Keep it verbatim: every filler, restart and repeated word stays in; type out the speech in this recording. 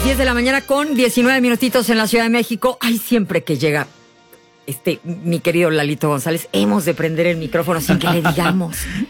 diez de la mañana con diecinueve minutitos en la Ciudad de México. Ay, siempre que llega este mi querido Lalito González, hemos de prender el micrófono sin que le digamos.